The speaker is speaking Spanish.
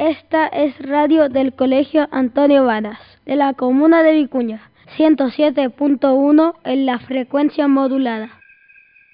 Esta es radio del Colegio Antonio Varas, de la comuna de Vicuña, 107.1 en la frecuencia modulada.